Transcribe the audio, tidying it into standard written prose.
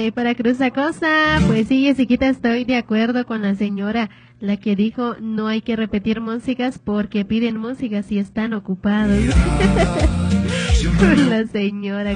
para Cruzacosa, pues sí, Jessiquita, estoy de acuerdo con la señora, la que dijo no hay que repetir músicas porque piden músicas y están ocupados. Con la señora.